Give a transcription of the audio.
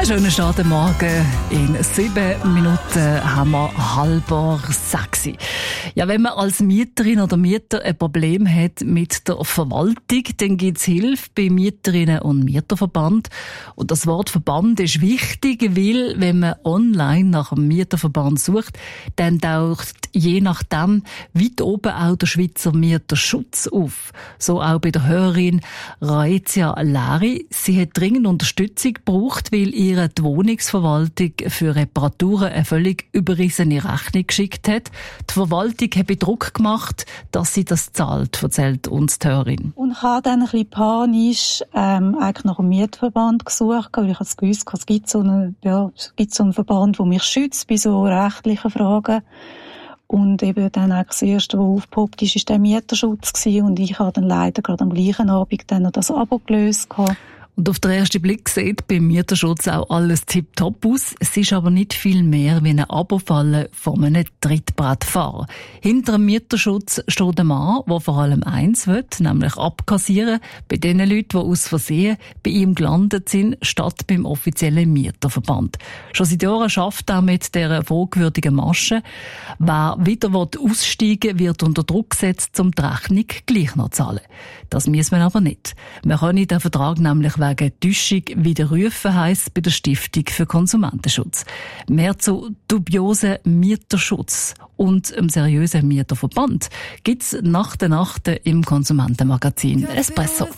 Einen schönen Startmorgen. In 7 Minuten haben wir 5:30. Ja, wenn man als Mieterin oder Mieter ein Problem hat mit der Verwaltung, dann gibt es Hilfe beim Mieterinnen- und Mieterverband. Und das Wort Verband ist wichtig, weil wenn man online nach einem Mieterverband sucht, dann taucht je nachdem weit oben auch der Schweizer Mieterschutz auf. So auch bei der Hörerin Raezia Lari. Sie hat dringend Unterstützung gebraucht, weil ihre die Wohnungsverwaltung für Reparaturen eine völlig überrissene Rechnung geschickt hat. Die Verwaltung hat Druck gemacht, dass sie das zahlt, erzählt uns die Hörerin. Und ich habe dann ein bisschen panisch eigentlich nach einem Mietverband gesucht, weil ich es gewusst habe, es gibt so einen Verband, der mich schützt bei so rechtlichen Fragen. Und eben dann eigentlich das Erste, was aufgepoppt ist, war der Mieterschutz gewesen. Und ich habe dann leider gerade am gleichen Abend dann noch das Abo gelöst gehabt. Und auf den ersten Blick sieht beim Mieterschutz auch alles tipptopp aus. Es ist aber nicht viel mehr wie eine Abo-Falle von einem Trittbrettfahrer. Hinter dem Mieterschutz steht ein Mann, der vor allem eins will, nämlich abkassieren bei den Leuten, die aus Versehen bei ihm gelandet sind, statt beim offiziellen Mieterverband. Schon seit Jahren schafft er mit dieser fragwürdigen Masche. Wer wieder aussteigen will, wird unter Druck gesetzt, um die Rechnung gleich noch zu zahlen. Das müssen wir aber nicht. Wir können den Vertrag nämlich wegen Täuschung widerrufen, heisst bei der Stiftung für Konsumentenschutz. Mehr zu dubiosen Mieterschutz und einem seriösen Mieterverband gibt's nach der Nacht im Konsumentenmagazin Espresso.